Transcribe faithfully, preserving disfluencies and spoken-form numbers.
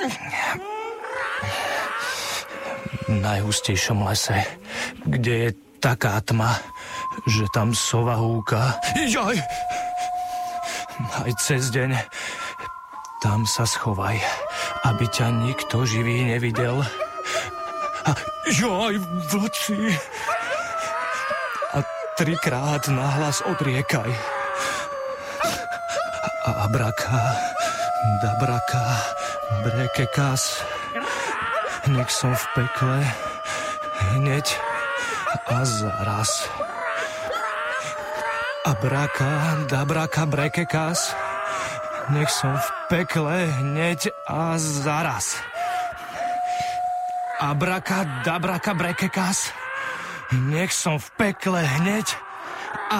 V najhustejšom lese, kde je taká tma, že tam sova húka. Jaj! Aj cez deň. Tam sa schovaj, aby ťa nikto živý nevidel. A jaj, vlci! A trikrát nahlas odriekaj. A abraka, dabraka, brekekas. Nech som v pekle hneď a zaraz. Abraka, dabraka, brekekas. Nech som v pekle hneď a zaraz. Abraka, dabraka, brekekas. Nech som v pekle hneď